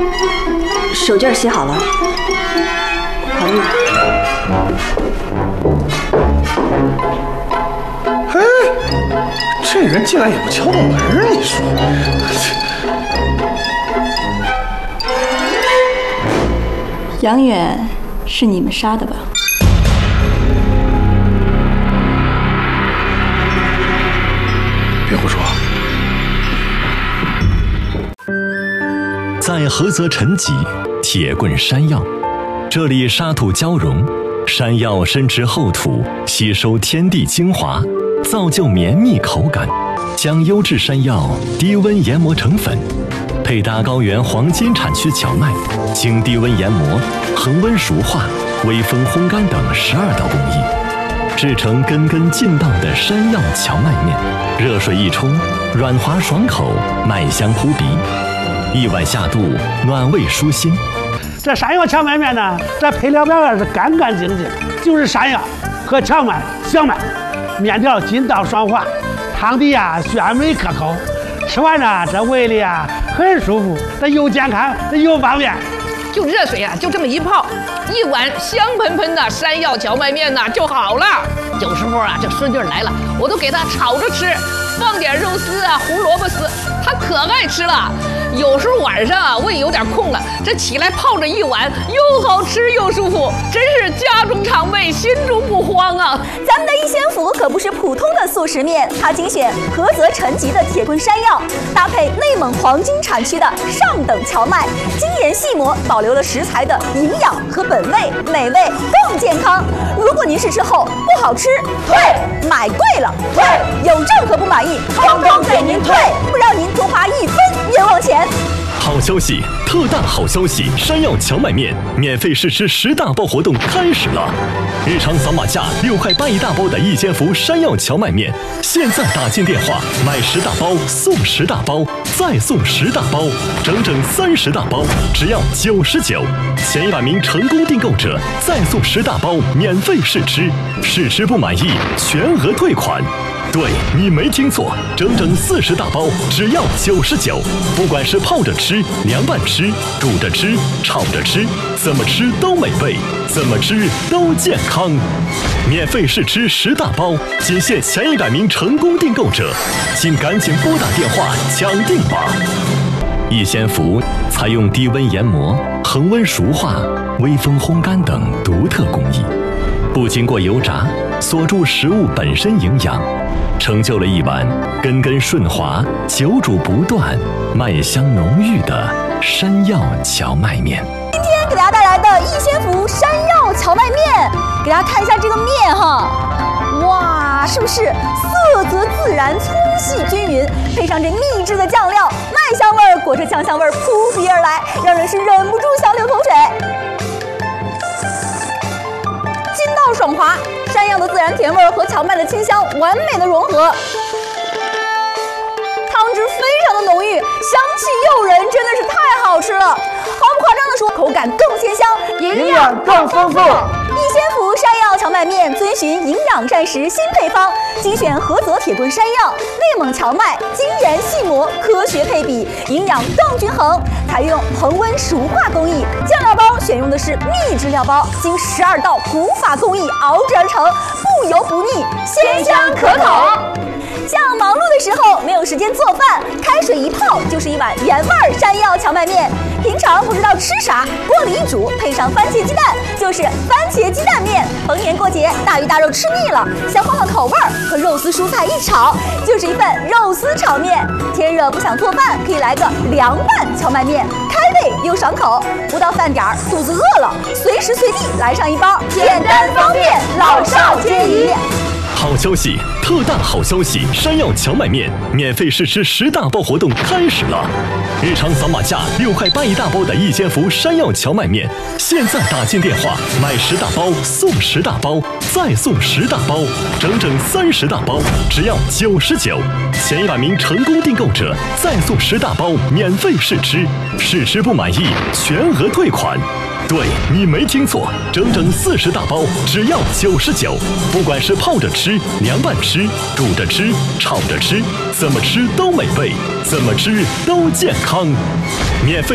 手绢洗好了，好运。 嘿，这人进来也不敲门儿，你说？ 杨远是你们杀的吧？ 别胡说。 在菏泽陈集，铁棍山药，这里沙土交融，山药深植厚土，吸收天地精华，造就绵密口感。将优质山药低温研磨成粉，配搭高原黄金产区荞麦，经低温研磨、恒温熟化、微风烘干等12道工艺，制成根根劲道的山药荞麦面。热水一冲，软滑爽口，麦香扑鼻。一碗下肚，暖胃舒心。 这山药荞麦面呢，这配料表是干干净净，就是山药和荞麦小麦，面条筋道爽滑，汤底鲜美可口。吃完呢，这胃里很舒服，这又健康，这又方便。 就热水就这么一泡，一碗香喷喷的山药荞麦面就好了。有时候这孙女来了，我都给她炒着吃，放点肉丝胡萝卜丝，她可爱吃了。有时候晚上胃有点空了，这起来泡着一碗，又好吃又舒服，真是家中常备，心中不慌啊！ 咱们的一仙府可不是普通的速食面，它精选菏泽陈集的铁棍山药，搭配内蒙黄金产区的上等荞麦，精研细磨，保留了食材的营养和本味，美味更健康。如果您是吃后不好吃，退；买贵了，退；有任何不满意，通通给您退，不让您多花1分冤枉钱。 好消息，特大好消息！山药荞麦面免费试吃10大包活动开始了！日常扫码价6块8一大包的一仙福山药荞麦面，现在打进电话买10大包送10大包，再送10大包，整整30大包，只要99。前100名成功订购者再送10大包免费试吃，试吃不满意全额退款。对，你没听错，整整40大包，只要99。不管是泡着吃、凉拌吃、煮着吃、炒着吃，怎么吃都美味，怎么吃都健康。免费试吃10大包，仅限前100名成功订购者，请赶紧拨打电话抢订吧。一仙福采用低温研磨、恒温熟化、微风烘干等独特工艺，不经过油炸，锁住食物本身营养，成就了一碗根根顺滑、久煮不断、麦香浓郁的山药荞麦面。 今天给大家带来的一仙福山药荞麦面，给大家看一下这个面哇，是不是色泽自然、粗细均匀，配上这秘制的酱料，麦香味儿裹着酱香味儿扑鼻而来，让人是忍不住想流口水。筋道爽滑，山药的自然甜味和荞麦的清香完美的融合，汤汁非常的浓郁，香气诱人，真的是太好吃了。毫不夸张的说，口感更鲜香，营养更丰富。一仙福山药荞麦面遵循营养膳食新配方，精选菏泽铁棍山药、内蒙荞麦，精研细磨，科学配比，营养更均衡。采用恒温熟化工艺，酱料包选用的是秘制料包，经12道古法工艺熬制而成，不油不腻，鲜香可口。像忙碌的时候没有时间做饭，开水一泡就是一碗原味山药荞麦面。平常不知道吃啥，锅里一煮，配上番茄鸡蛋，就是番茄鸡蛋面。逢年过节，大鱼大肉吃腻了，想换换口味儿，和肉丝蔬菜一炒，就是一份肉丝炒面。天热不想做饭，可以来个凉拌荞麦面，开胃又爽口。不到饭点儿，肚子饿了，随时随地来上一包，简单方便，老少皆宜。 好消息，特大好消息！山药荞麦面免费试吃10大包活动开始了！日常扫码价6块8一大包的一仙福山药荞麦面，现在打进电话买10大包送10大包，再送10大包，整整30大包，只要99。前100名成功订购者再送10大包免费试吃，试吃不满意全额退款。对，你没听错，整整40大包，只要99。不管是泡着吃、凉拌吃、煮着吃、炒着吃，怎么吃都美味，怎么吃都健康。免费